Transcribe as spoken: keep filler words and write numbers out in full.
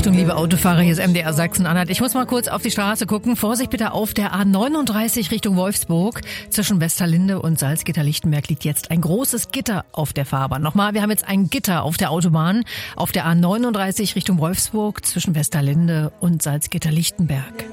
Achtung, liebe Autofahrer, hier ist M D R Sachsen-Anhalt. Ich muss mal kurz auf die Straße gucken. Vorsicht bitte auf der A neununddreißig Richtung Wolfsburg. Zwischen Westerlinde und Salzgitter-Lichtenberg liegt jetzt ein großes Gitter auf der Fahrbahn. Nochmal, wir haben jetzt ein Gitter auf der Autobahn auf der A neununddreißig Richtung Wolfsburg zwischen Westerlinde und Salzgitter-Lichtenberg.